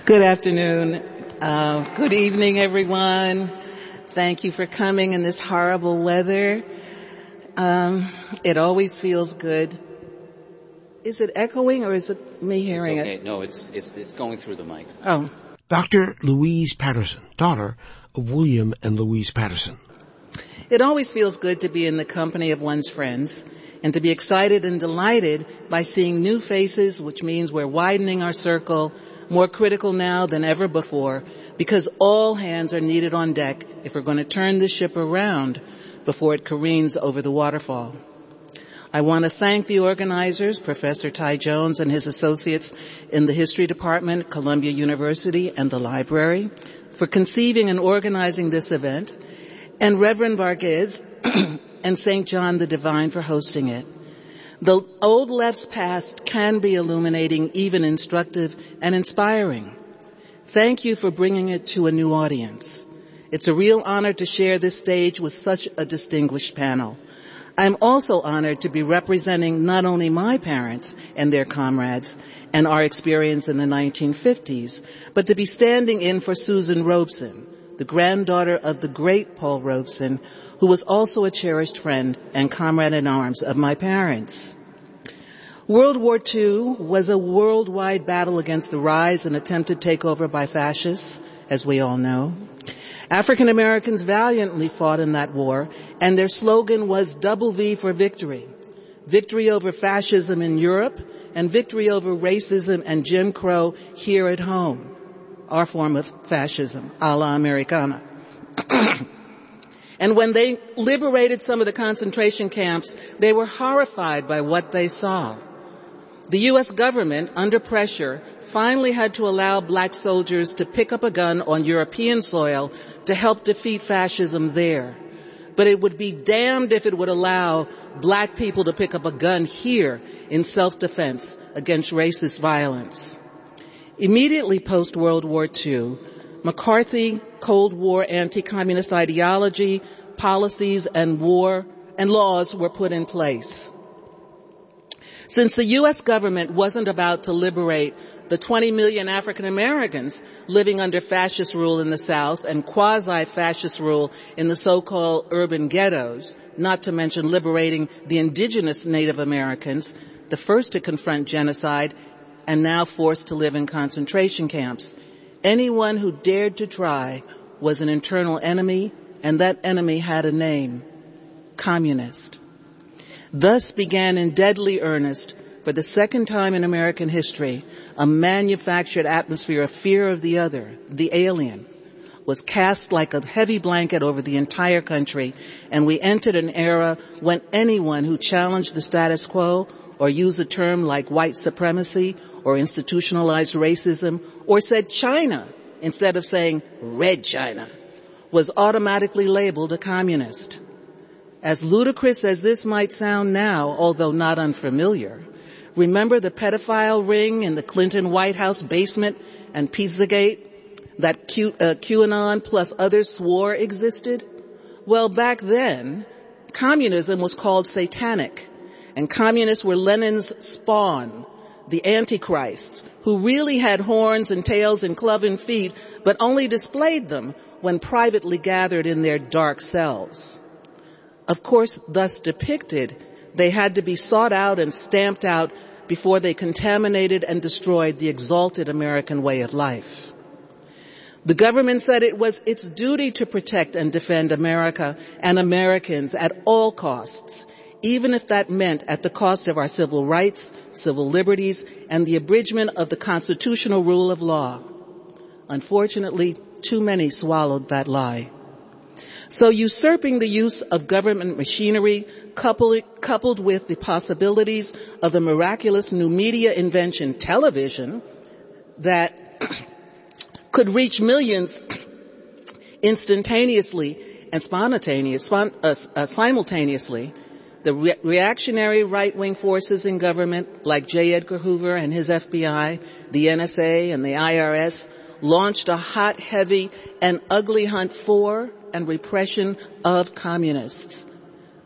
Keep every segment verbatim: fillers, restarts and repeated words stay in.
Good afternoon. Uh, good evening, everyone. Thank you for coming in this horrible weather. Um, it always feels good. Is it echoing or is it me hearing it's okay. it? No, it's it's it's going through the mic. Oh. Doctor Louise Patterson, daughter of William and Louise Patterson. It always feels good to be in the company of one's friends and to be excited and delighted by seeing new faces, which means we're widening our circle, more critical now than ever before, because all hands are needed on deck if we're going to turn the ship around before it careens over the waterfall. I want to thank the organizers, Professor Ty Jones and his associates in the History Department, Columbia University, and the library, for conceiving and organizing this event, and Reverend Varghese and Saint John the Divine for hosting it. The old left's past can be illuminating, even instructive and inspiring. Thank you for bringing it to a new audience. It's a real honor to share this stage with such a distinguished panel. I'm also honored to be representing not only my parents and their comrades and our experience in the nineteen fifties, but to be standing in for Susan Robeson, the granddaughter of the great Paul Robeson, who was also a cherished friend and comrade in arms of my parents. World War Two was a worldwide battle against the rise and attempted takeover by fascists, as we all know. African Americans valiantly fought in that war, and their slogan was double V for victory. Victory over fascism in Europe, and victory over racism and Jim Crow here at home, our form of fascism, a la Americana. And when they liberated some of the concentration camps, they were horrified by what they saw. The U S government, under pressure, finally had to allow black soldiers to pick up a gun on European soil to help defeat fascism there. But it would be damned if it would allow black people to pick up a gun here in self-defense against racist violence. Immediately post-World War Two, McCarthy, Cold War anti-communist ideology, policies, and war and laws were put in place. Since the U S government wasn't about to liberate the twenty million African Americans living under fascist rule in the South and quasi-fascist rule in the so-called urban ghettos, not to mention liberating the indigenous Native Americans, the first to confront genocide and now forced to live in concentration camps, anyone who dared to try was an internal enemy, and that enemy had a name: communist. Thus began in deadly earnest, for the second time in American history, a manufactured atmosphere of fear of the other, the alien, was cast like a heavy blanket over the entire country, and we entered an era when anyone who challenged the status quo or used a term like white supremacy or institutionalized racism or said China instead of saying Red China was automatically labeled a communist. As ludicrous as this might sound now, although not unfamiliar, remember the pedophile ring in the Clinton White House basement and Pizzagate that Q, uh, QAnon plus others swore existed? Well, back then, communism was called satanic, and communists were Lenin's spawn, the Antichrist, who really had horns and tails and cloven feet, but only displayed them when privately gathered in their dark cells. Of course, thus depicted, they had to be sought out and stamped out before they contaminated and destroyed the exalted American way of life. The government said it was its duty to protect and defend America and Americans at all costs, even if that meant at the cost of our civil rights, civil liberties, and the abridgment of the constitutional rule of law. Unfortunately, too many swallowed that lie. So usurping the use of government machinery, coupled, coupled with the possibilities of the miraculous new media invention, television, that could reach millions instantaneously and spontaneous, uh, uh, simultaneously, the re- reactionary right-wing forces in government, like J. Edgar Hoover and his F B I, the N S A and the I R S, launched a hot, heavy, and ugly hunt for and repression of communists.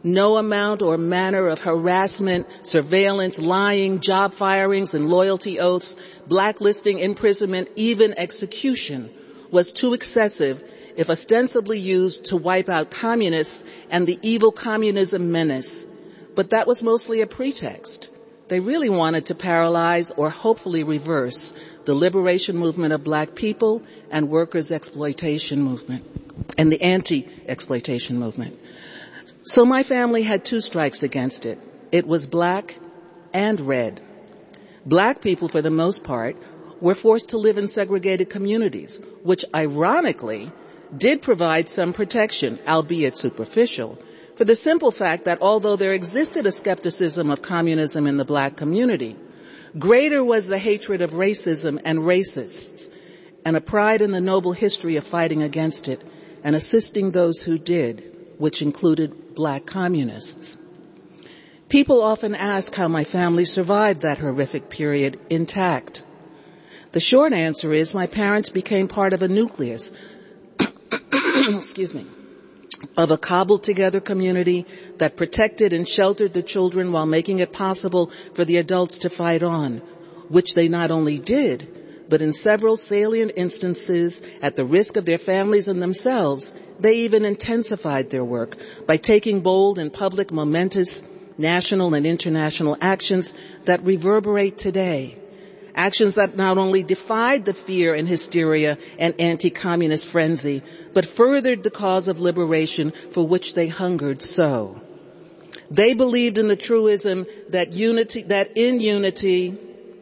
No amount or manner of harassment, surveillance, lying, job firings, and loyalty oaths, blacklisting, imprisonment, even execution was too excessive if ostensibly used to wipe out communists and the evil communism menace. But that was mostly a pretext. They really wanted to paralyze or hopefully reverse the liberation movement of black people and workers' exploitation movement and the anti-exploitation movement. So my family had two strikes against it. It was black and red. Black people, for the most part, were forced to live in segregated communities, which ironically did provide some protection, albeit superficial, for the simple fact that although there existed a skepticism of communism in the black community, greater was the hatred of racism and racists, and a pride in the noble history of fighting against it and assisting those who did, which included black communists. People often ask how my family survived that horrific period intact. The short answer is my parents became part of a nucleus, excuse me, of a cobbled-together community that protected and sheltered the children while making it possible for the adults to fight on, which they not only did, but in several salient instances, at the risk of their families and themselves, they even intensified their work by taking bold and public momentous national and international actions that reverberate today. Actions that not only defied the fear and hysteria and anti-communist frenzy, but furthered the cause of liberation for which they hungered so. They believed in the truism that unity, that in unity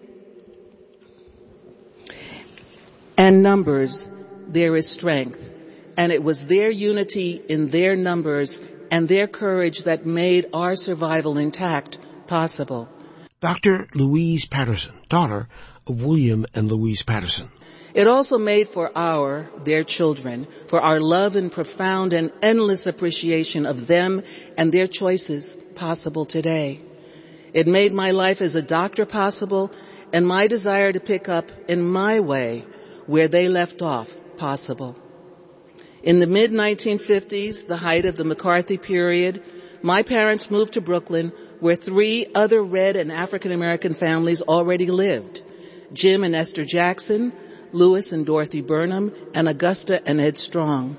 and numbers there is strength. And it was their unity in their numbers and their courage that made our survival intact possible. Doctor Louise Patterson, daughter of William and Louise Patterson. It also made for our, their children, for our love and profound and endless appreciation of them and their choices possible today. It made my life as a doctor possible and my desire to pick up in my way where they left off possible. In the mid nineteen fifties, the height of the McCarthy period, my parents moved to Brooklyn, where three other red and African American families already lived: Jim and Esther Jackson, Louis and Dorothy Burnham, and Augusta and Ed Strong.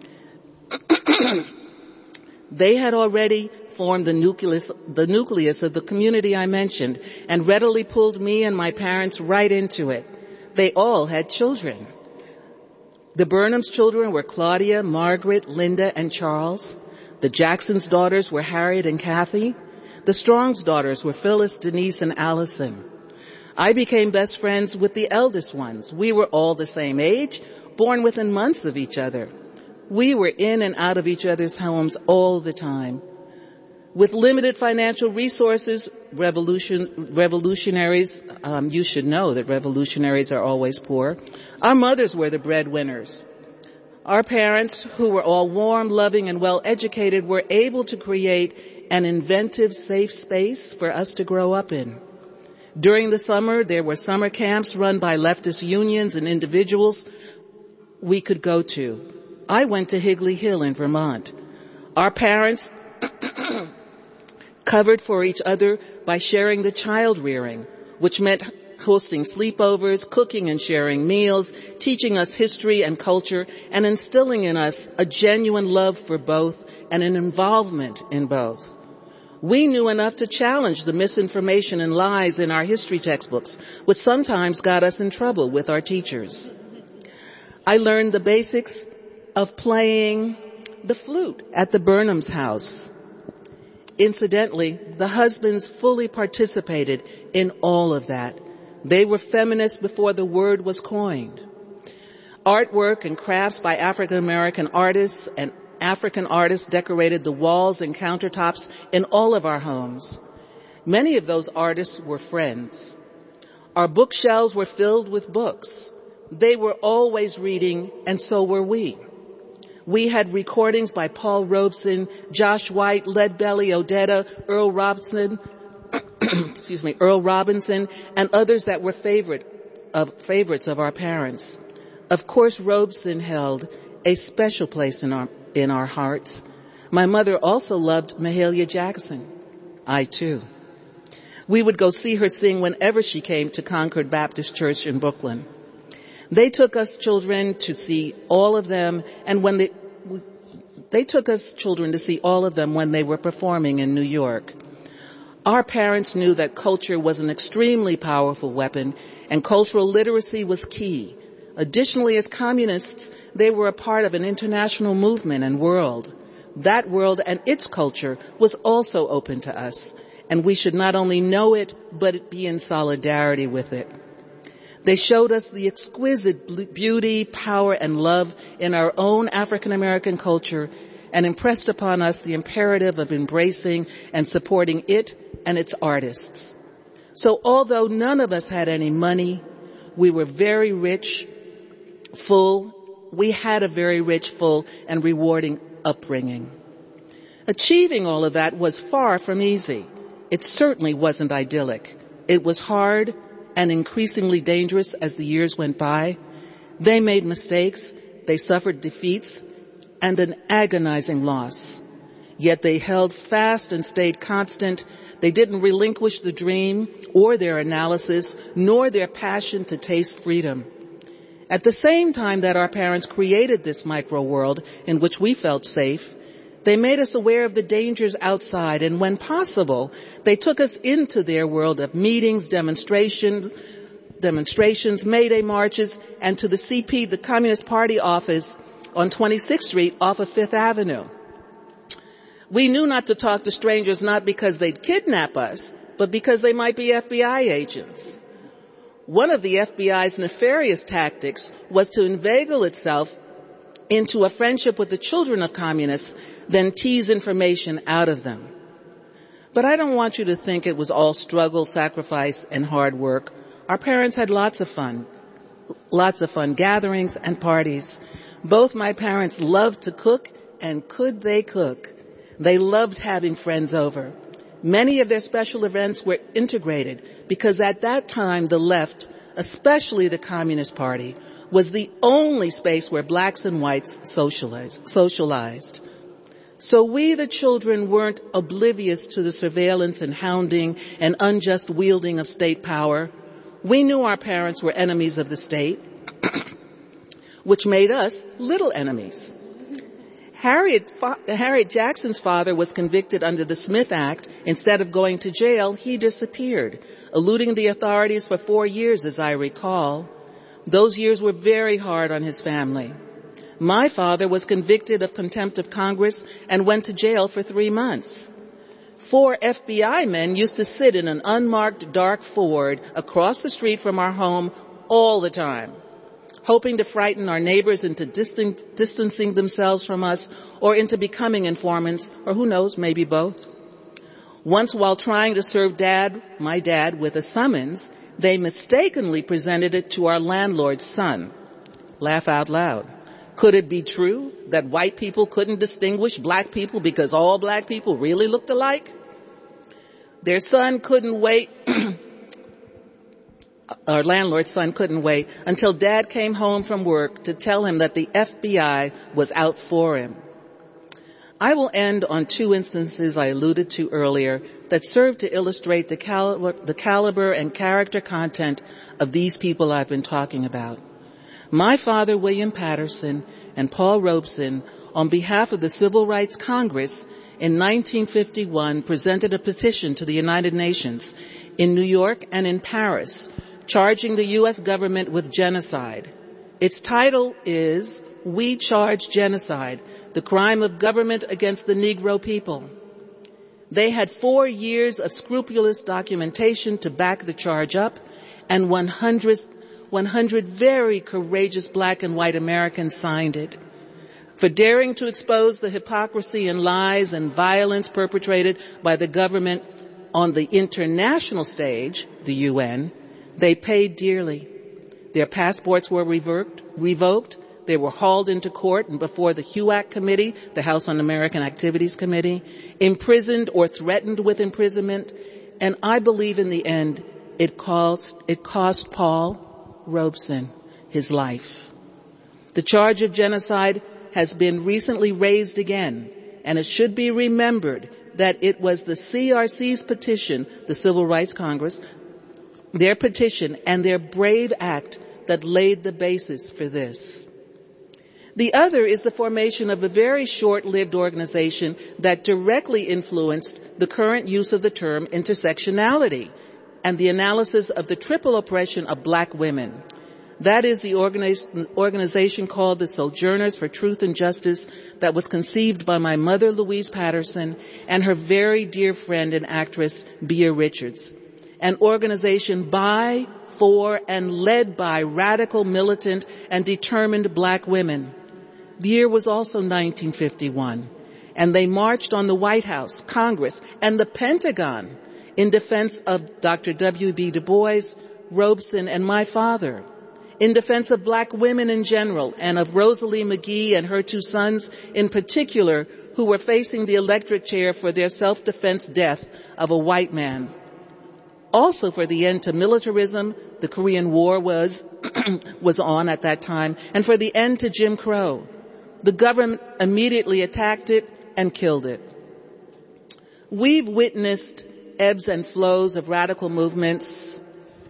They had already formed the nucleus, the nucleus of the community I mentioned, and readily pulled me and my parents right into it. They all had children. The Burnhams' children were Claudia, Margaret, Linda, and Charles. The Jacksons' daughters were Harriet and Kathy. The Strongs' daughters were Phyllis, Denise, and Allison. I became best friends with the eldest ones. We were all the same age, born within months of each other. We were in and out of each other's homes all the time. With limited financial resources, revolution, revolutionaries, um, you should know that revolutionaries are always poor. Our mothers were the breadwinners. Our parents, who were all warm, loving, and well-educated, were able to create an inventive, safe space for us to grow up in. During the summer, there were summer camps run by leftist unions and individuals we could go to. I went to Higley Hill in Vermont. Our parents covered for each other by sharing the child rearing, which meant hosting sleepovers, cooking and sharing meals, teaching us history and culture, and instilling in us a genuine love for both and an involvement in both. We knew enough to challenge the misinformation and lies in our history textbooks, which sometimes got us in trouble with our teachers. I learned the basics of playing the flute at the Burnhams' house. Incidentally, the husbands fully participated in all of that. They were feminists before the word was coined. Artwork and crafts by African American artists and African artists decorated the walls and countertops in all of our homes. Many of those artists were friends. Our bookshelves were filled with books. They were always reading, and so were we. We had recordings by Paul Robeson, Josh White, Leadbelly, Odetta, Earl Robinson, excuse me, Earl Robinson, and others that were favorite of favorites of our parents. Of course, Robeson held a special place in our in our hearts. My mother also loved Mahalia Jackson. I too. We would go see her sing whenever she came to Concord Baptist Church in Brooklyn. They took us children to see all of them, and when they, they took us children to see all of them when they were performing in New York. Our parents knew that culture was an extremely powerful weapon, and cultural literacy was key. Additionally, as communists, they were a part of an international movement and world. That world and its culture was also open to us, and we should not only know it, but be in solidarity with it. They showed us the exquisite beauty, power, and love in our own African American culture and impressed upon us the imperative of embracing and supporting it and its artists. So although none of us had any money, we were very rich, full, we had a very rich, full, and rewarding upbringing. Achieving all of that was far from easy. It certainly wasn't idyllic. It was hard and increasingly dangerous as the years went by. They made mistakes, they suffered defeats, and an agonizing loss. Yet they held fast and stayed constant. They didn't relinquish the dream or their analysis, nor their passion to taste freedom. At the same time that our parents created this micro world in which we felt safe, they made us aware of the dangers outside, and when possible, they took us into their world of meetings, demonstrations, demonstrations, May Day marches, and to the C P, the Communist Party office on twenty-sixth Street off of Fifth Avenue. We knew not to talk to strangers not because they'd kidnap us, but because they might be F B I agents. One of the F B I's nefarious tactics was to inveigle itself into a friendship with the children of communists, then tease information out of them. But I don't want you to think it was all struggle, sacrifice, and hard work. Our parents had lots of fun, lots of fun gatherings and parties. Both my parents loved to cook, and could they cook? They loved having friends over. Many of their special events were integrated because at that time the left, especially the Communist Party, was the only space where blacks and whites socialized. socialized. So we, the children, weren't oblivious to the surveillance and hounding and unjust wielding of state power. We knew our parents were enemies of the state, which made us little enemies. Harriet, Harriet Jackson's father was convicted under the Smith Act. Instead of going to jail, he disappeared, eluding the authorities for four years, as I recall. Those years were very hard on his family. My father was convicted of contempt of Congress and went to jail for three months. Four F B I men used to sit in an unmarked dark Ford across the street from our home all the time, hoping to frighten our neighbors into distan- distancing themselves from us or into becoming informants, or who knows, maybe both. Once, while trying to serve dad, my dad, with a summons, they mistakenly presented it to our landlord's son. Laugh out loud. Could it be true that white people couldn't distinguish black people because all black people really looked alike? Their son couldn't wait, our landlord's son couldn't wait until Dad came home from work to tell him that the F B I was out for him. I will end on two instances I alluded to earlier that serve to illustrate the caliber, the caliber and character content of these people I've been talking about. My father, William Patterson, and Paul Robeson, on behalf of the Civil Rights Congress in nineteen fifty-one, presented a petition to the United Nations in New York and in Paris, charging the U S government with genocide. Its title is, "We Charge Genocide, the Crime of Government Against the Negro People." They had four years of scrupulous documentation to back the charge up, and one hundred one hundred very courageous black and white Americans signed it. For daring to expose the hypocrisy and lies and violence perpetrated by the government on the international stage, the U N, they paid dearly. Their passports were revoked, revoked. They were hauled into court and before the HUAC Committee, the House Un-American Activities Committee, imprisoned or threatened with imprisonment, and I believe in the end it cost, it cost Paul Robeson his life. The charge of genocide has been recently raised again, And it should be remembered that it was the C R C's petition, the Civil Rights Congress, their petition and their brave act that laid the basis for this. The other is the formation of a very short-lived organization that directly influenced the current use of the term intersectionality and the analysis of the triple oppression of black women. That is the organiz- organization called the Sojourners for Truth and Justice that was conceived by my mother, Louise Patterson, and her very dear friend and actress, Bea Richards. An organization by, for, and led by radical, militant, and determined black women. The year was also nineteen fifty-one, and they marched on the White House, Congress, and the Pentagon in defense of Doctor W B Du Bois, Robeson, and my father, in defense of black women in general, and of Rosalie McGee and her two sons in particular, who were facing the electric chair for their self-defense death of a white man. Also for the end to militarism, the Korean War was, was on at that time, and for the end to Jim Crow. The government immediately attacked it and killed it. We've witnessed ebbs and flows of radical movements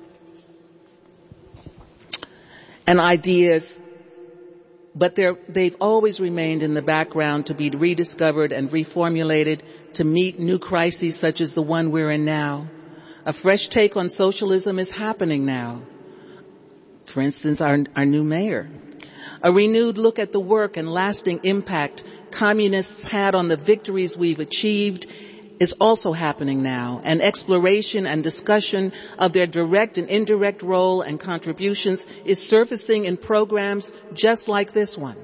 and ideas, but they're, they've always remained in the background to be rediscovered and reformulated to meet new crises such as the one we're in now. A fresh take on socialism is happening now. For instance, our, our new mayor. A renewed look at the work and lasting impact communists had on the victories we've achieved is also happening now. An exploration and discussion of their direct and indirect role and contributions is surfacing in programs just like this one.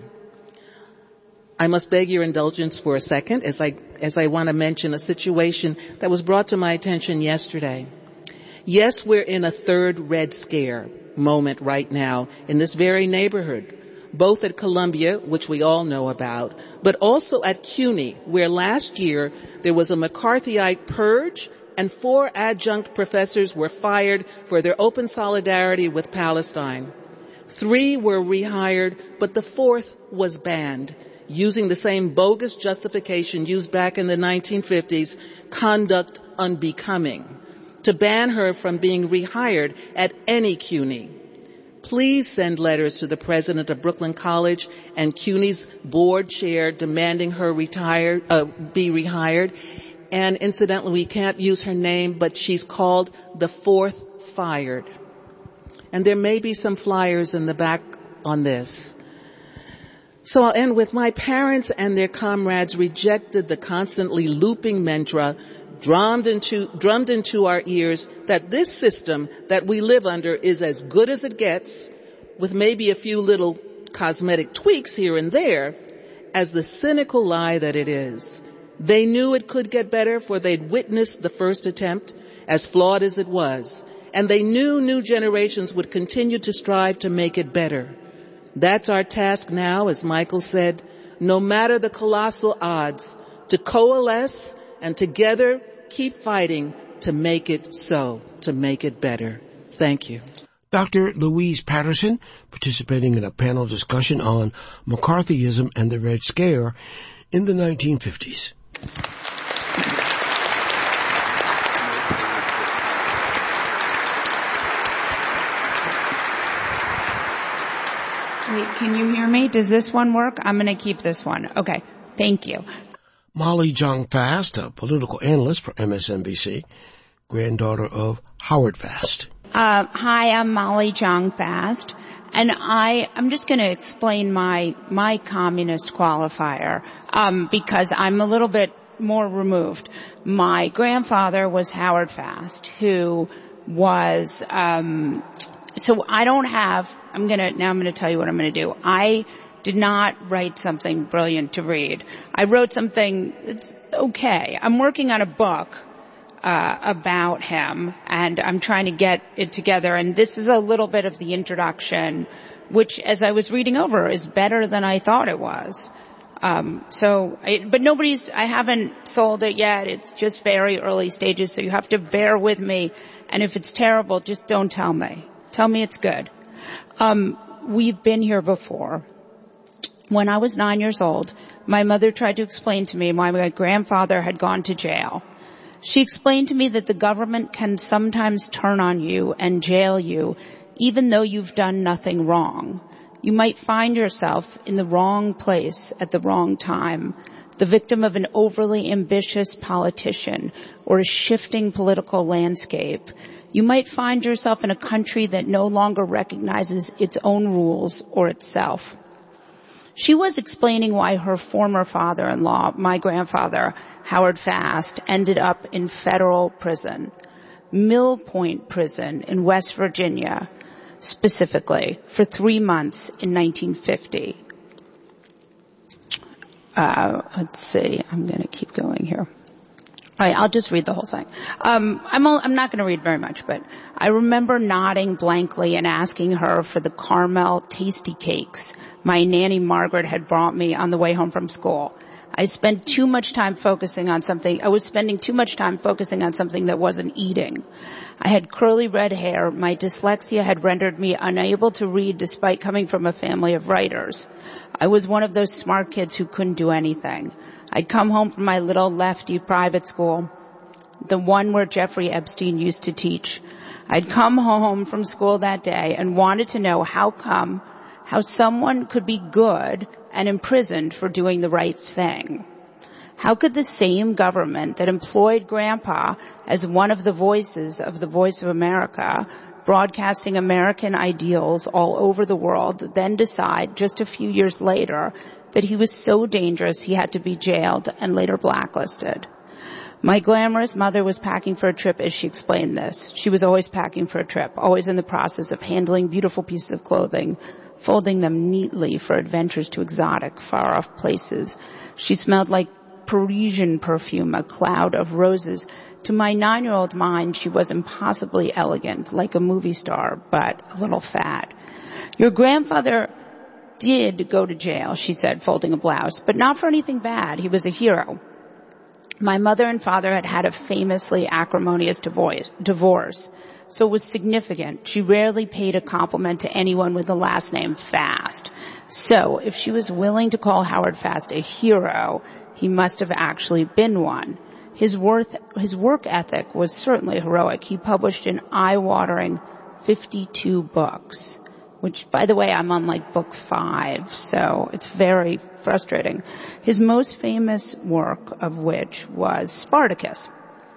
I must beg your indulgence for a second as I, as I want to mention a situation that was brought to my attention yesterday. Yes, we're in a third Red Scare moment right now in this very neighborhood, both at Columbia, which we all know about, but also at CUNY, where last year there was a McCarthyite purge and four adjunct professors were fired for their open solidarity with Palestine. Three were rehired, but the fourth was banned, using the same bogus justification used back in the nineteen fifties, conduct unbecoming, to ban her from being rehired at any CUNY. Please send letters to the president of Brooklyn College and CUNY's board chair demanding her retire, uh, be rehired. And incidentally, we can't use her name, but she's called the fourth fired. And there may be some flyers in the back on this. So I'll end with my parents and their comrades rejected the constantly looping mantra drummed into, drummed into our ears that this system that we live under is as good as it gets, with maybe a few little cosmetic tweaks here and there, as the cynical lie that it is. They knew it could get better, for they'd witnessed the first attempt, as flawed as it was, and they knew new generations would continue to strive to make it better. That's our task now, as Michael said, no matter the colossal odds, to coalesce and together keep fighting to make it so, to make it better. Thank you. Doctor Louise Patterson, participating in a panel discussion on McCarthyism and the Red Scare in the nineteen fifties. Wait, can you hear me? Does this one work? I'm going to keep this one. Okay. Thank you. Molly Jong Fast, a political analyst for M S N B C, granddaughter of Howard Fast. Uh, hi, I'm Molly Jong Fast, and I, I'm just going to explain my, my communist qualifier, um, because I'm a little bit more removed. My grandfather was Howard Fast, who was, um, so I don't have, I'm going to, now I'm going to tell you what I'm going to do. I did not write something brilliant to read. I wrote something that's okay. I'm working on a book uh about him, and I'm trying to get it together. And this is a little bit of the introduction, which, as I was reading over, is better than I thought it was. Um so, I, but nobody's, I haven't sold it yet. It's just very early stages, so you have to bear with me. And if it's terrible, just don't tell me. Tell me it's good. Um we've been here before. When I was nine years old, My mother tried to explain to me why my grandfather had gone to jail. She explained to me that the government can sometimes turn on you and jail you even though you've done nothing wrong. You might find yourself in the wrong place at the wrong time, the victim of an overly ambitious politician or a shifting political landscape. You might find yourself in a country that no longer recognizes its own rules or itself. She was explaining why her former father-in-law, my grandfather, Howard Fast, ended up in federal prison, Mill Point Prison in West Virginia, specifically, for three months in nineteen fifty. Uh, let's see, I'm going to keep going here. All right, I'll just read the whole thing. Um, I'm, all, I'm not going to read very much, but I remember nodding blankly and asking her for the caramel tasty cakes my nanny Margaret had brought me on the way home from school. I spent too much time focusing on something, I was spending too much time focusing on something that wasn't eating. I had curly red hair. My dyslexia had rendered me unable to read despite coming from a family of writers. I was one of those smart kids who couldn't do anything. I'd come home from my little lefty private school, the one where Jeffrey Epstein used to teach. I'd come home from school that day and wanted to know how come, how someone could be good and imprisoned for doing the right thing. How could the same government that employed Grandpa as one of the voices of the Voice of America, broadcasting American ideals all over the world, then decide just a few years later that he was so dangerous he had to be jailed and later blacklisted? My glamorous mother was packing for a trip as she explained this. She was always packing for a trip, always in the process of handling beautiful pieces of clothing, folding them neatly for adventures to exotic, far-off places. She smelled like Parisian perfume, a cloud of roses. To my nine-year-old mind, she was impossibly elegant, like a movie star, but a little fat. Your grandfather did go to jail, she said, folding a blouse, but not for anything bad. He was a hero. My mother and father had had a famously acrimonious divorce, so it was significant. She rarely paid a compliment to anyone with the last name Fast. So if she was willing to call Howard Fast a hero, he must have actually been one. His worth, his work ethic was certainly heroic. He published an eye-watering fifty-two books, which, by the way, I'm on like book five, so it's very frustrating. His most famous work of which was Spartacus.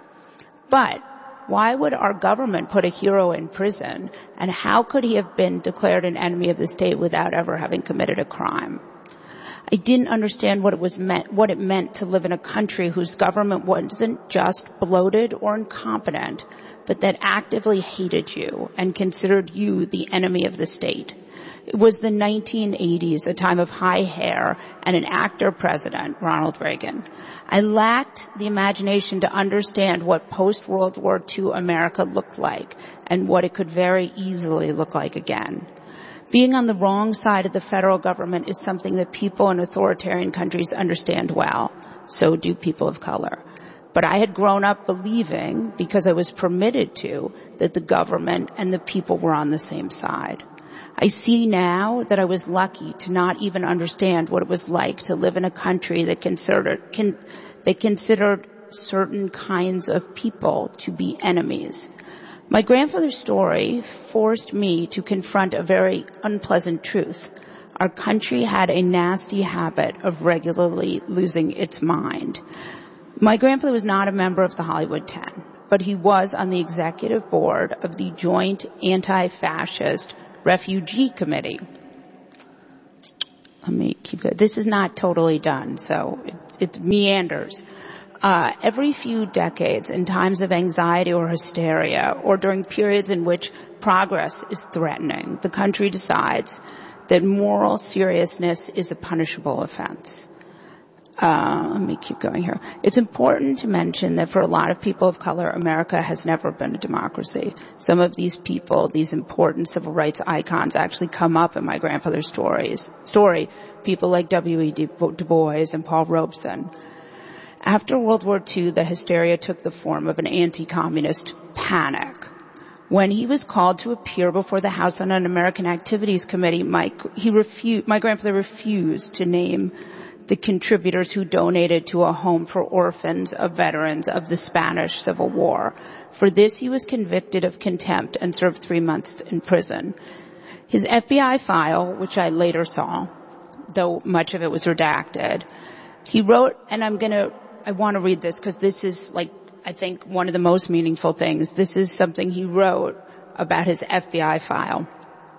But why would our government put a hero in prison, and how could he have been declared an enemy of the state without ever having committed a crime? I didn't understand what it was meant, what it meant to live in a country whose government wasn't just bloated or incompetent, but that actively hated you and considered you the enemy of the state. It was the nineteen eighties, a time of high hair and an actor president, Ronald Reagan. I lacked the imagination to understand what post-World War Two America looked like and what it could very easily look like again. Being on the wrong side of the federal government is something that people in authoritarian countries understand well. So do people of color. But I had grown up believing, because I was permitted to, that the government and the people were on the same side. I see now that I was lucky to not even understand what it was like to live in a country that considered, can, that considered certain kinds of people to be enemies. My grandfather's story forced me to confront a very unpleasant truth. Our country had a nasty habit of regularly losing its mind. My grandfather was not a member of the Hollywood Ten, but he was on the executive board of the Joint Anti-Fascist Refugee Committee. Let me keep going. This is not totally done, so it, it meanders. Uh, every few decades, in times of anxiety or hysteria, or during periods in which progress is threatening, the country decides that moral seriousness is a punishable offense. Uh, let me keep going here. It's important to mention that for a lot of people of color, America has never been a democracy. Some of these people, these important civil rights icons, actually come up in my grandfather's stories. Story, people like W E Du Bois and Paul Robeson. After World War Two, the hysteria took the form of an anti-communist panic. When he was called to appear before the House on an American Activities Committee, Mike, he refused, my grandfather refused to name the contributors who donated to a home for orphans of veterans of the Spanish Civil War. For this, he was convicted of contempt and served three months in prison. His F B I file, which I later saw, though much of it was redacted, he wrote, and I'm going to, I want to read this because this is like, I think one of the most meaningful things. This is something he wrote about his F B I file.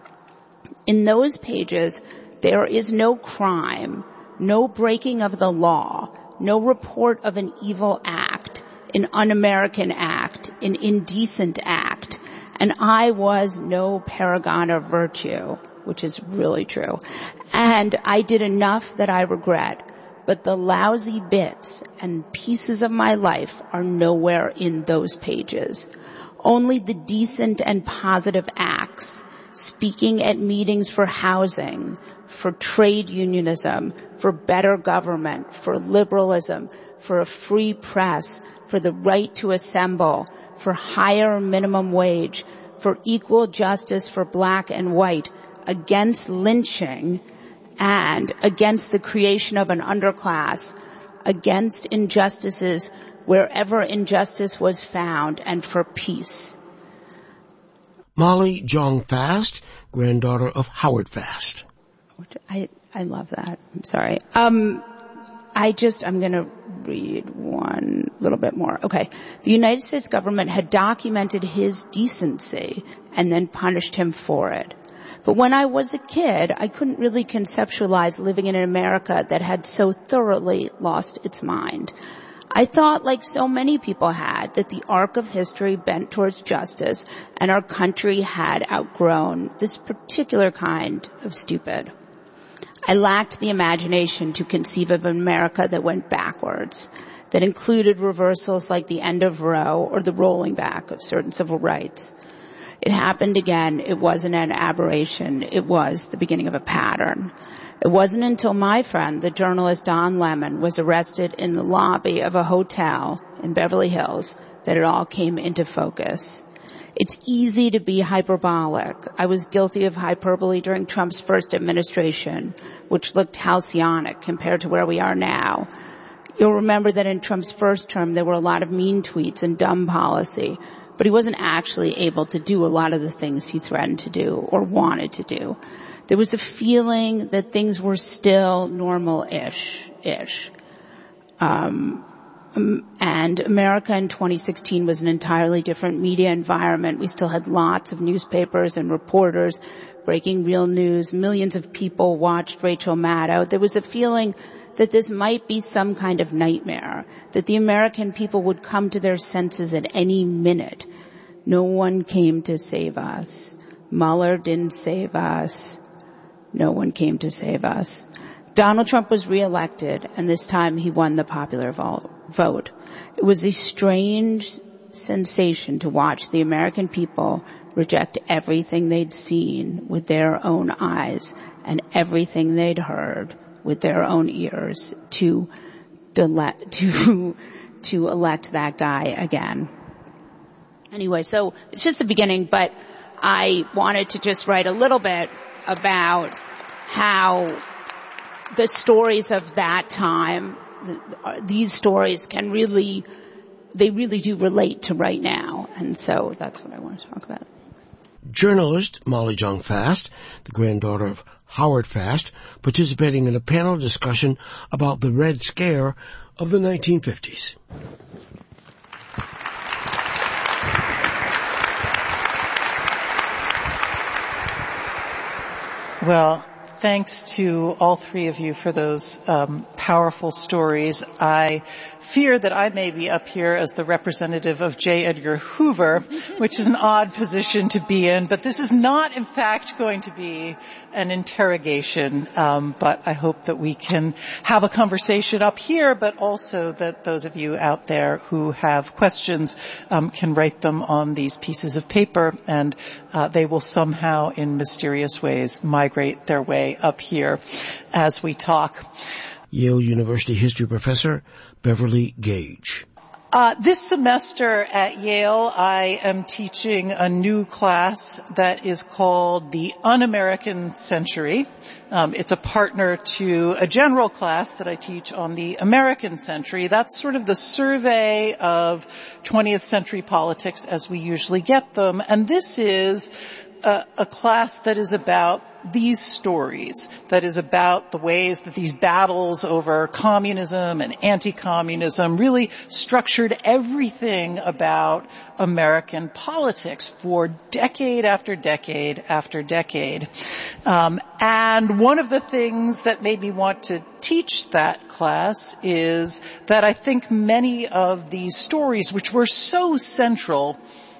In those pages, there is no crime, no breaking of the law, no report of an evil act, an un-American act, an indecent act, and I was no paragon of virtue, which is really true. And I did enough that I regret, but the lousy bits and pieces of my life are nowhere in those pages. Only the decent and positive acts, speaking at meetings for housing, for trade unionism, for better government, for liberalism, for a free press, for the right to assemble, for higher minimum wage, for equal justice for black and white, against lynching, and against the creation of an underclass, against injustices wherever injustice was found, and for peace. Molly Jong Fast, granddaughter of Howard Fast. I, I love that. I'm sorry. Um, I just, I'm going to read one little bit more. Okay. The United States government had documented his decency and then punished him for it. But when I was a kid, I couldn't really conceptualize living in an America that had so thoroughly lost its mind. I thought, like so many people had, that the arc of history bent towards justice and our country had outgrown this particular kind of stupid. I lacked the imagination to conceive of an America that went backwards, that included reversals like the end of Roe or the rolling back of certain civil rights. It happened again. It wasn't an aberration. It was the beginning of a pattern. It wasn't until my friend, the journalist Don Lemon, was arrested in the lobby of a hotel in Beverly Hills that it all came into focus. It's easy to be hyperbolic. I was guilty of hyperbole during Trump's first administration, which looked halcyonic compared to where we are now. You'll remember that in Trump's first term, there were a lot of mean tweets and dumb policy, but he wasn't actually able to do a lot of the things he threatened to do or wanted to do. There was a feeling that things were still normal-ish, ish. Um, and America in twenty sixteen was an entirely different media environment. We still had lots of newspapers and reporters breaking real news. Millions of people watched Rachel Maddow. There was a feeling that this might be some kind of nightmare, that the American people would come to their senses at any minute. No one came to save us. Mueller didn't save us. No one came to save us. Donald Trump was reelected, and this time he won the popular vote. It was a strange sensation to watch the American people reject everything they'd seen with their own eyes and everything they'd heard with their own ears to dele- to to elect that guy again. Anyway, so it's just the beginning, but I wanted to just write a little bit about how the stories of that time, these stories can really, they really do relate to right now. And so that's what I want to talk about. Journalist Molly Jong Fast, the granddaughter of Howard Fast, participating in a panel discussion about the Red Scare of the nineteen fifties. Well, thanks to all three of you for those um, powerful stories. I fear that I may be up here as the representative of J. Edgar Hoover, which is an odd position to be in, but this is not, in fact, going to be an interrogation, um, but I hope that we can have a conversation up here, but also that those of you out there who have questions um, can write them on these pieces of paper, and uh, they will somehow, in mysterious ways, migrate their way up here as we talk. Yale University history professor Beverly Gage. Uh, this semester at Yale, I am teaching a new class that is called the Un-American Century. Um, it's a partner to a general class that I teach on the American century. That's sort of the survey of twentieth century politics as we usually get them. And this is a, a class that is about these stories, that is about the ways that these battles over communism and anti-communism really structured everything about American politics for decade after decade after decade. Um, and one of the things that made me want to teach that class is that I think many of these stories, which were so central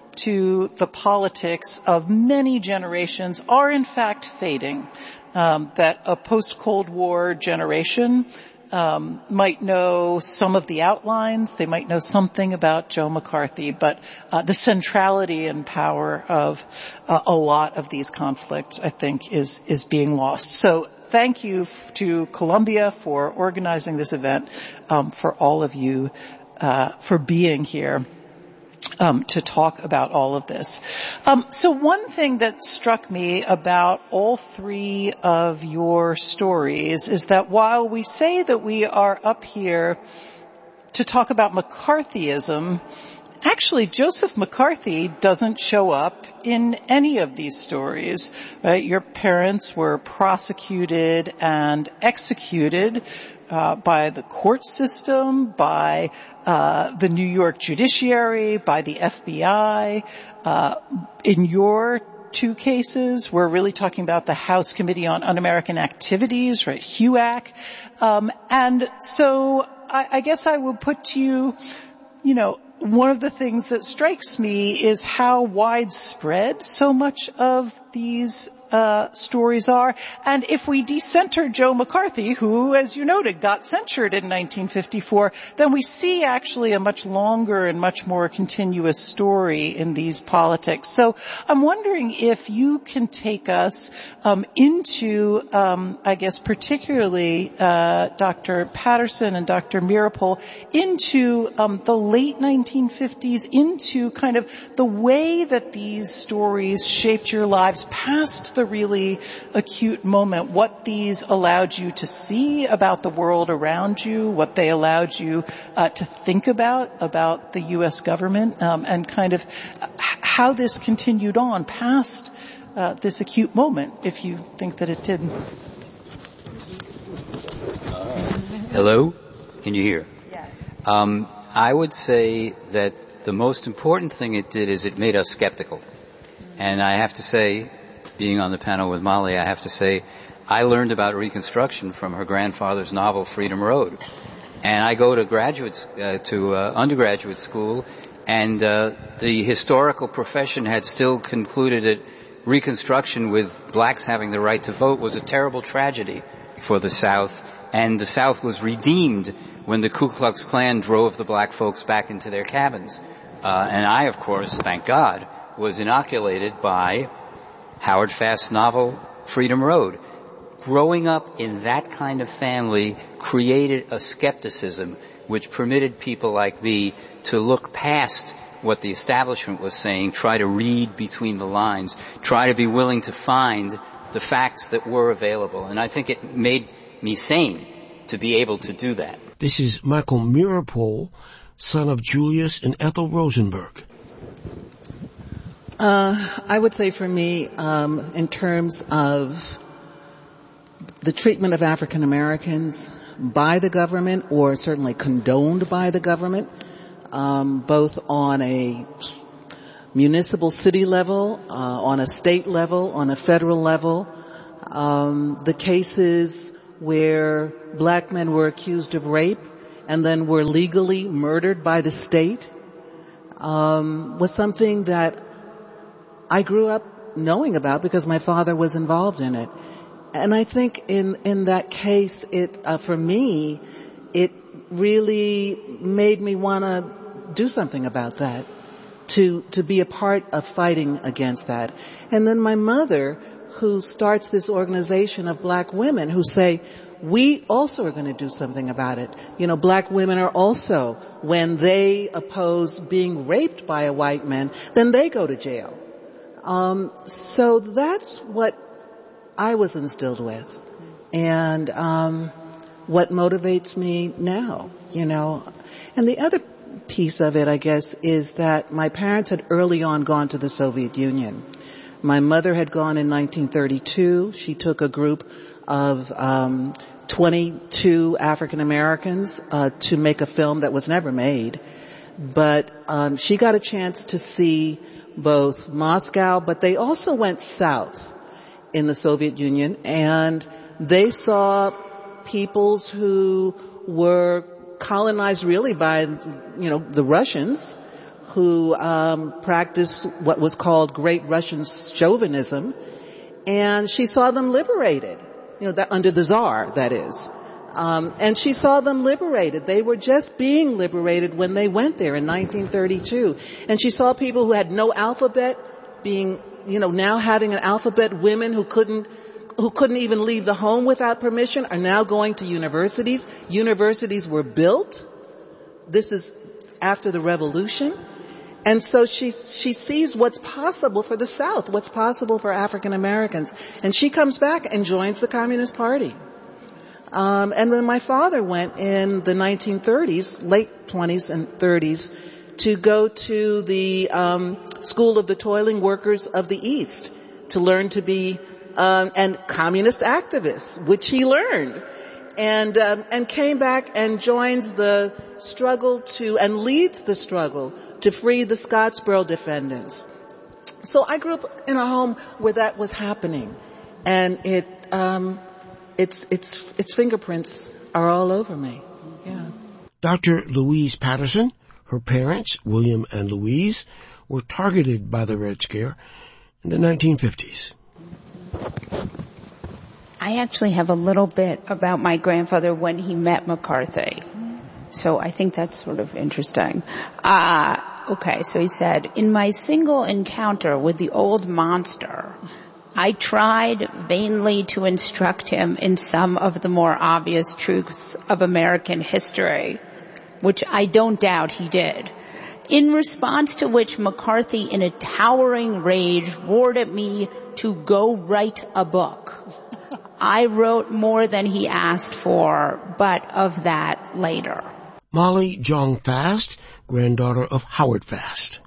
to the politics of many generations, are in fact fading. Um, that a post-Cold War generation um, might know some of the outlines, they might know something about Joe McCarthy, but uh, the centrality and power of uh, a lot of these conflicts, I think, is is being lost. So thank you f- to Columbia for organizing this event, um, for all of you uh, for being here. Um, to talk about all of this. Um, so one thing that struck me about all three of your stories is that while we say that we are up here to talk about McCarthyism, actually Joseph McCarthy doesn't show up in any of these stories, right? Your parents were prosecuted and executed uh, by the court system, by Uh, the New York judiciary, by the F B I. Uh, in your two cases, we're really talking about the House Committee on Un-American Activities, right, H U A C. Um, and so I, I guess I will put to you, you know, one of the things that strikes me is how widespread so much of these uh stories are. And if we decenter Joe McCarthy, who, as you noted, got censured in nineteen fifty-four, then we see actually a much longer and much more continuous story in these politics. So I'm wondering if you can take us um into, um I guess particularly uh Doctor Patterson and Doctor Meeropol, into um the late nineteen fifties, into kind of the way that these stories shaped your lives past the really acute moment, what these allowed you to see about the world around you, what they allowed you uh, to think about, about the U S government, um, and kind of how this continued on past uh, this acute moment, if you think that it did. Hello? Can you hear? Yes. Um, I would say that the most important thing it did is it made us skeptical. And I have to say, being on the panel with Molly, I have to say, I learned about Reconstruction from her grandfather's novel, Freedom Road. And I go to graduate, uh, to uh, undergraduate school, and uh, the historical profession had still concluded that Reconstruction, with blacks having the right to vote, was a terrible tragedy for the South. And the South was redeemed when the Ku Klux Klan drove the black folks back into their cabins. Uh, and I, of course, thank God, was inoculated by Howard Fast's novel, Freedom Road. Growing up in that kind of family created a skepticism which permitted people like me to look past what the establishment was saying, try to read between the lines, try to be willing to find the facts that were available. And I think it made me sane to be able to do that. This is Michael Meeropol, son of Julius and Ethel Rosenberg. Uh, I would say for me, um, in terms of the treatment of African Americans by the government, or certainly condoned by the government, um, both on a municipal city level, uh, on a state level, on a federal level, um, the cases where black men were accused of rape and then were legally murdered by the state, um, was something that I grew up knowing about because my father was involved in it. And I think in, in that case, it, uh, for me, it really made me want to do something about that, to, to be a part of fighting against that. And then my mother, who starts this organization of black women who say, we also are going to do something about it. You know, black women are also, when they oppose being raped by a white man, then they go to jail. Um, so that's what I was instilled with. And, um, what motivates me now, you know. And the other piece of it, I guess, is that my parents had early on gone to the Soviet Union. My mother had gone in nineteen thirty-two. She took a group of um twenty-two African Americans uh to make a film that was never made. But um she got a chance to see both Moscow, but they also went south in the Soviet Union, and they saw peoples who were colonized really by, you know, the Russians, who um practiced what was called Great Russian Chauvinism, and she saw them liberated, you know, that under the Tsar, that is. Um and she saw them liberated. They were just being liberated when they went there in nineteen thirty-two. And she saw people who had no alphabet being, you know, now having an alphabet. Women who couldn't who couldn't even leave the home without permission are now going to universities. Universities were built. This is after the revolution. And so she, she sees what's possible for the South, what's possible for African Americans. And she comes back and joins the Communist Party. Um, and when my father went in the nineteen thirties, late twenties and thirties, to go to the, um, School of the Toiling Workers of the East to learn to be Um, and communist activists, which he learned, and um, and came back and joins the struggle to and leads the struggle to free the Scottsboro defendants. So I grew up in a home where that was happening, and it um, its its its fingerprints are all over me. Yeah. Doctor Louise Patterson, her parents, William and Louise, were targeted by the Red Scare in the nineteen fifties. I actually have a little bit about my grandfather when he met McCarthy. So I think that's sort of interesting. Uh, okay, so he said, in my single encounter with the old monster, I tried vainly to instruct him in some of the more obvious truths of American history, which I don't doubt he did. In response to which McCarthy, in a towering rage, roared at me to go write a book. I wrote more than he asked for, but of that later. Molly Jong Fast, granddaughter of Howard Fast.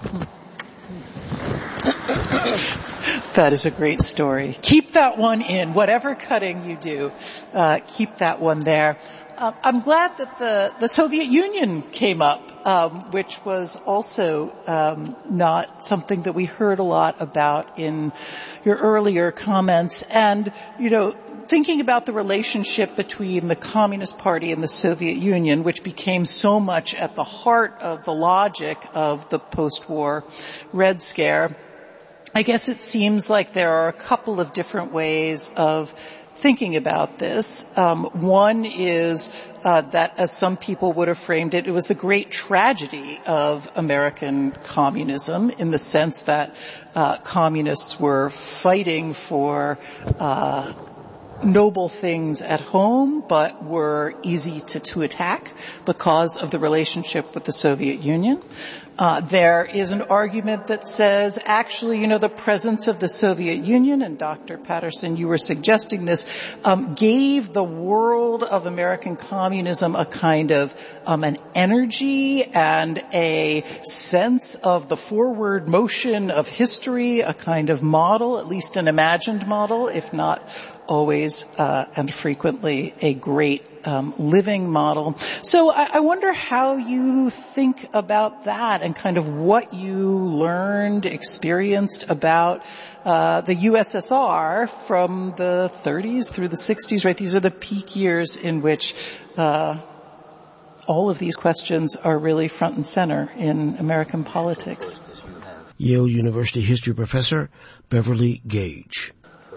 That is a great story. Keep that one in. Whatever cutting you do, uh, keep that one there. Uh, I'm glad that the, the Soviet Union came up, um, which was also um, not something that we heard a lot about in your earlier comments. And, you know, thinking about the relationship between the Communist Party and the Soviet Union, which became so much at the heart of the logic of the post-war Red Scare, I guess it seems like there are a couple of different ways of thinking about this. Um, one is uh, that, as some people would have framed it, it was the great tragedy of American communism, in the sense that uh, communists were fighting for uh noble things at home, but were easy to, to attack because of the relationship with the Soviet Union. Uh, there is an argument that says, actually, you know, the presence of the Soviet Union, and Doctor Patterson, you were suggesting this, um, gave the world of American communism a kind of um, an energy and a sense of the forward motion of history, a kind of model, at least an imagined model, if not always uh, and frequently a great um, living model. So I, I wonder how you think about that and kind of what you learned, experienced about uh, the U S S R from the thirties through the sixties, right? These are the peak years in which uh, all of these questions are really front and center in American politics. Yale University history professor Beverly Gage.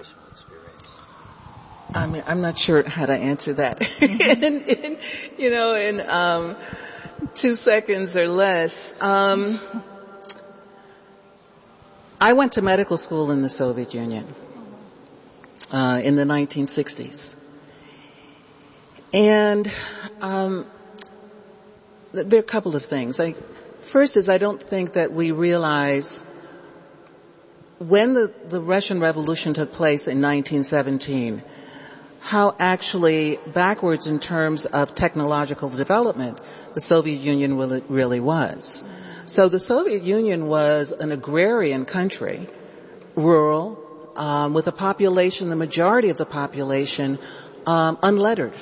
I mean, I'm not sure how to answer that. in, in, you know, in um, two seconds or less. Um, I went to medical school in the Soviet Union uh, in the nineteen sixties. And um, there are a couple of things. I, first is I don't think that we realize when the, the Russian Revolution took place in nineteen seventeen, how actually backwards in terms of technological development the Soviet Union really, really was. So the Soviet Union was an agrarian country, rural, um, with a population, the majority of the population, um, unlettered.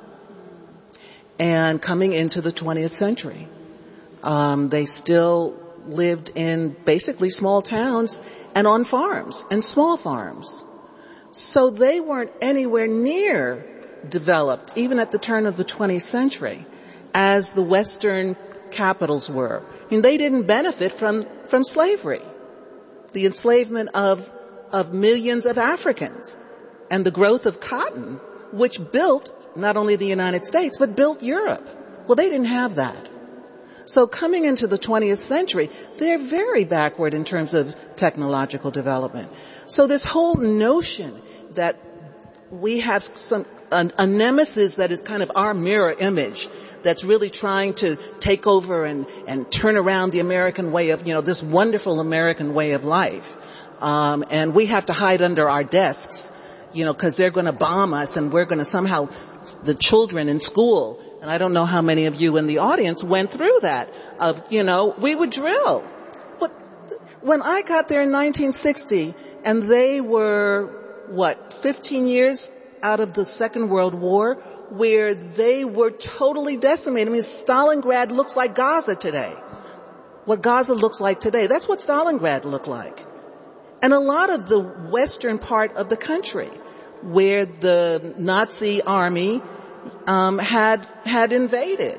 And coming into the twentieth century, um, they still lived in basically small towns and on farms and small farms. So they weren't anywhere near developed, even at the turn of the twentieth century, as the Western capitals were. I mean, they didn't benefit from, from slavery, the enslavement of, of millions of Africans, and the growth of cotton, which built not only the United States, but built Europe. Well, they didn't have that. So coming into the twentieth century, they're very backward in terms of technological development. So this whole notion that we have some, a, a nemesis that is kind of our mirror image, that's really trying to take over and, and turn around the American way of, you know, this wonderful American way of life. Um, and we have to hide under our desks, you know, because they're going to bomb us and we're going to somehow, the children in school, and I don't know how many of you in the audience went through that, of, you know, we would drill. But when I got there in nineteen sixty, and they were, what, fifteen years out of the Second World War, where they were totally decimated. I mean, Stalingrad looks like Gaza today. What Gaza looks like today, that's what Stalingrad looked like. And a lot of the western part of the country, where the Nazi army um, had had invaded.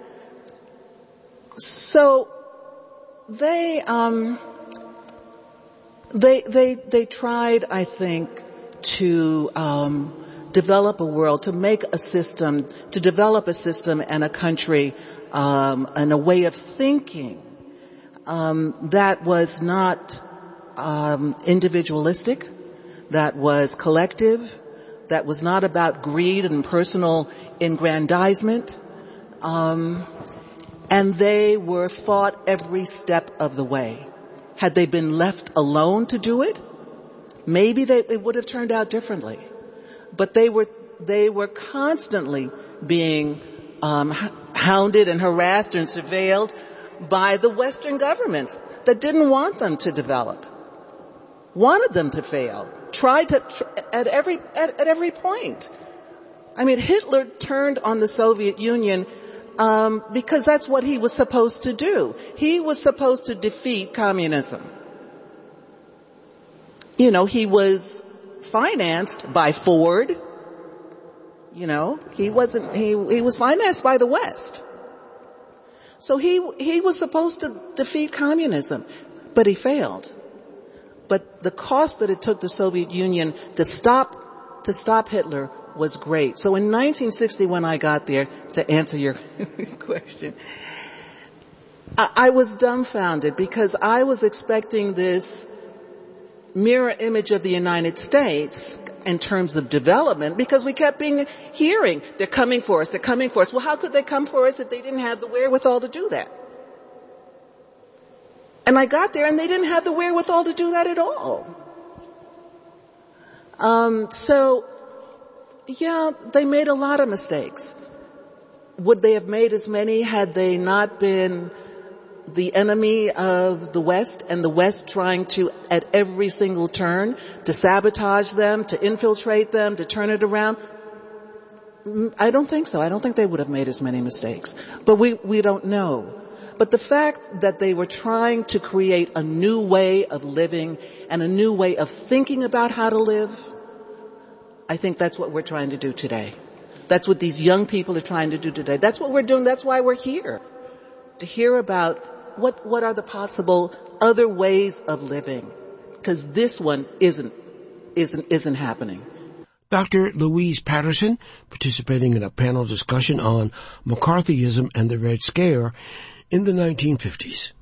So they um, they they they tried, I think, to um, develop a world, to make a system, to develop a system and a country um, and a way of thinking um, that was not um, individualistic, that was collective, that was not about greed and personal aggrandizement, um, and they were fought every step of the way. Had they been left alone to do it, maybe they, it would have turned out differently. But they were they were constantly being um, hounded and harassed and surveilled by the Western governments that didn't want them to develop, wanted them to fail, tried to tr- at every at, at every point. I mean, Hitler turned on the Soviet Union um, because that's what he was supposed to do. He was supposed to defeat communism. You know, he was financed by Ford. You know, he wasn't, he, he was financed by the West. So he, he was supposed to defeat communism, but he failed. But the cost that it took the Soviet Union to stop, to stop Hitler was great. So in nineteen sixty, when I got there, to answer your question, I, I was dumbfounded because I was expecting this mirror image of the United States in terms of development, because we kept being hearing, they're coming for us, they're coming for us. Well, how could they come for us if they didn't have the wherewithal to do that? And I got there and they didn't have the wherewithal to do that at all. Um, so, yeah, they made a lot of mistakes. Would they have made as many had they not been the enemy of the West, and the West trying to, at every single turn, to sabotage them, to infiltrate them, to turn it around? I don't think so. I don't think they would have made as many mistakes. But we, we don't know. But the fact that they were trying to create a new way of living and a new way of thinking about how to live, I think that's what we're trying to do today. That's what these young people are trying to do today. That's what we're doing. That's why we're here. To hear about what, what are the possible other ways of living. Because this one isn't, isn't, isn't happening. Doctor Louise Patterson, participating in a panel discussion on McCarthyism and the Red Scare in the nineteen fifties.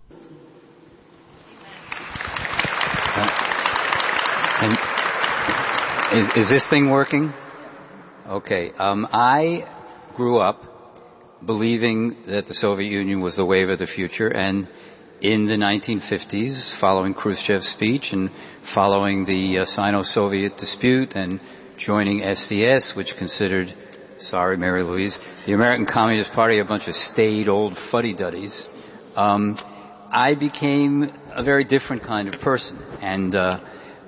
And is, is this thing working? Okay. Um, I grew up believing that the Soviet Union was the wave of the future, and in the nineteen fifties, following Khrushchev's speech and following the uh, Sino-Soviet dispute and joining S D S, which considered, sorry Mary Louise, the American Communist Party a bunch of staid old fuddy-duddies, um, I became a very different kind of person. And uh,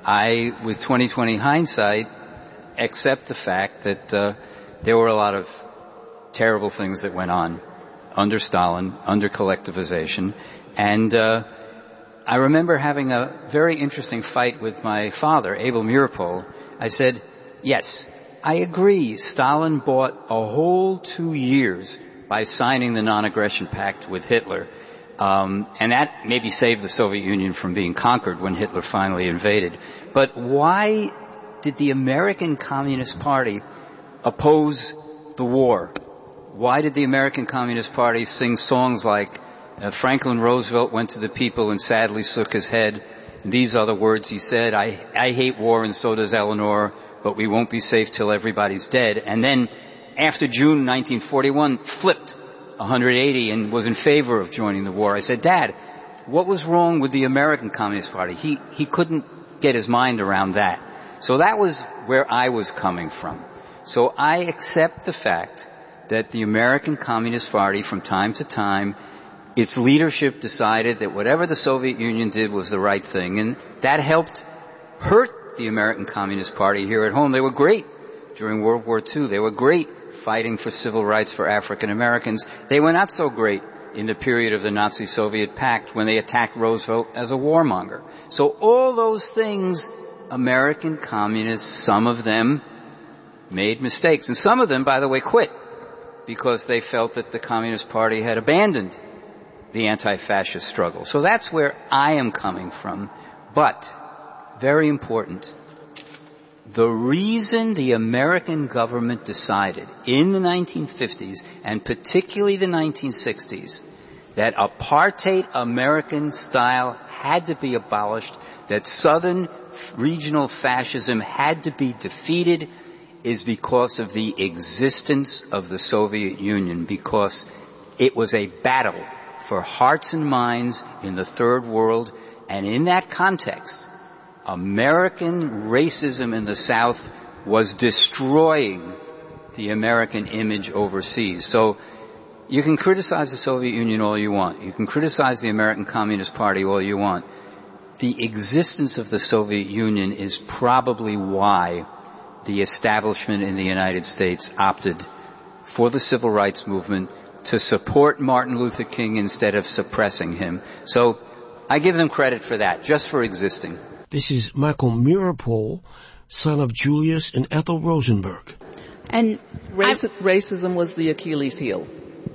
I, with twenty twenty hindsight, accept the fact that uh, there were a lot of terrible things that went on under Stalin, under collectivization. And uh, I remember having a very interesting fight with my father, Abel Meeropol. I said, yes, I agree, Stalin bought a whole two years by signing the non-aggression pact with Hitler. Um, and that maybe saved the Soviet Union from being conquered when Hitler finally invaded. But why did the American Communist Party oppose the war? Why did the American Communist Party sing songs like uh, Franklin Roosevelt went to the people and sadly shook his head? These are the words he said, I, I hate war and so does Eleanor, but we won't be safe till everybody's dead. And then after June nineteen forty-one, flipped one hundred eighty and was in favor of joining the war. I said, Dad, what was wrong with the American Communist Party? He, he couldn't get his mind around that. So that was where I was coming from. So I accept the fact that the American Communist Party, from time to time, its leadership decided that whatever the Soviet Union did was the right thing, and that helped hurt the American Communist Party here at home. They were great during World War Two. They were great fighting for civil rights for African Americans. They were not so great in the period of the Nazi-Soviet pact when they attacked Roosevelt as a warmonger. So all those things, American communists, some of them made mistakes, and some of them, by the way, quit because they felt that the Communist Party had abandoned the anti-fascist struggle. So that's where I am coming from. But, very important, the reason the American government decided in the nineteen fifties, and particularly the nineteen sixties, that apartheid American style had to be abolished, that Southern regional fascism had to be defeated, is because of the existence of the Soviet Union, because it was a battle for hearts and minds in the Third World, and in that context, American racism in the South was destroying the American image overseas. So you can criticize the Soviet Union all you want. You can criticize the American Communist Party all you want. The existence of the Soviet Union is probably why the establishment in the United States opted for the civil rights movement to support Martin Luther King instead of suppressing him. So I give them credit for that, just for existing. This is Michael Meeropol, son of Julius and Ethel Rosenberg. And Raci- racism was the Achilles heel.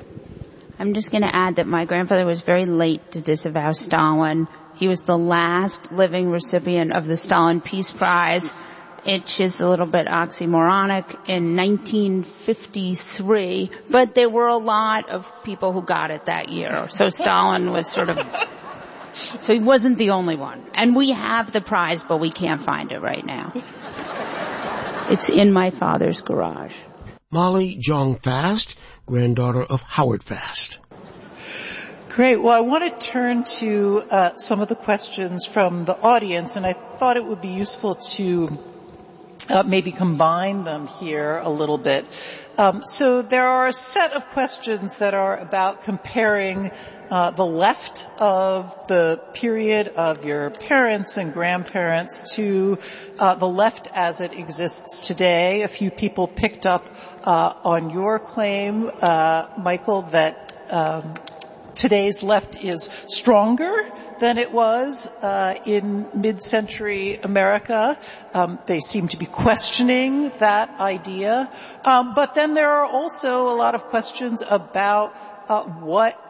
I'm just going to add that my grandfather was very late to disavow Stalin. He was the last living recipient of the Stalin Peace Prize, which is a little bit oxymoronic, in nineteen fifty-three. But there were a lot of people who got it that year. So Stalin was sort of... So he wasn't the only one. And we have the prize, but we can't find it right now. It's in my father's garage. Molly Jong Fast, granddaughter of Howard Fast. Great. Well, I want to turn to uh, some of the questions from the audience, and I thought it would be useful to uh, maybe combine them here a little bit. Um, so there are a set of questions that are about comparing uh, the left of the period of your parents and grandparents to uh, the left as it exists today. A few people picked up uh, on your claim, uh, Michael, that um, today's left is stronger than it was uh, in mid-century America. Um, they seem to be questioning that idea. Um, but then there are also a lot of questions about uh, what